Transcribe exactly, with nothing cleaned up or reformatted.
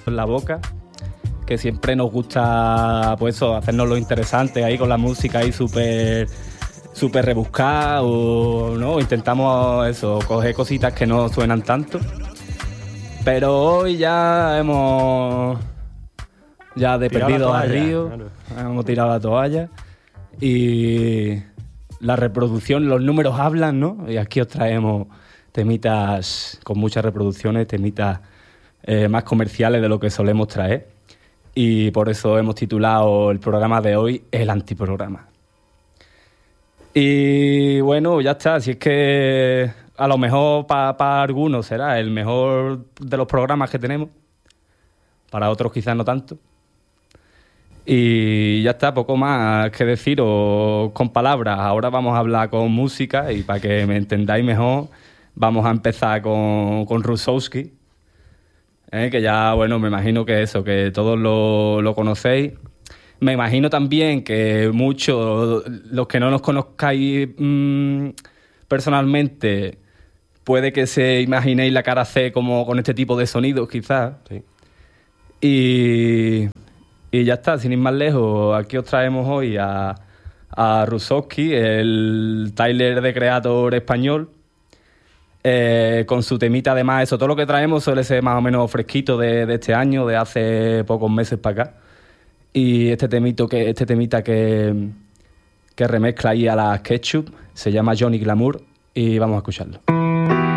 en la boca, que siempre nos gusta pues eso, hacernos lo interesante ahí con la música ahí súper súper rebuscada, o no, intentamos eso, coger cositas que no suenan tanto. Pero hoy ya hemos ya de perdido a río, claro. Hemos tirado la toalla y la reproducción, los números hablan, ¿no? Y aquí os traemos temitas con muchas reproducciones, temitas eh, más comerciales de lo que solemos traer. Y por eso hemos titulado el programa de hoy El Antiprograma. Y bueno, ya está. Si es que a lo mejor para pa algunos será el mejor de los programas que tenemos. Para otros quizás no tanto. Y ya está, poco más que deciros con palabras. Ahora vamos a hablar con música y para que me entendáis mejor, vamos a empezar con, con Rusowski, ¿eh? Que ya, bueno, me imagino que eso, que todos lo, lo conocéis. Me imagino también que muchos, los que no nos conozcáis mmm, personalmente, puede que se imaginéis la cara C como con este tipo de sonidos, quizás. Sí. Y... Y ya está, sin ir más lejos, aquí os traemos hoy a, a Rusowski, el Tyler de Creator español, eh, con su temita además. Eso, todo lo que traemos suele ser más o menos fresquito de, de este año, de hace pocos meses para acá. Y este temito que, este temita que, que remezcla ahí a la Ketchup se llama Johnny Glamour y vamos a escucharlo.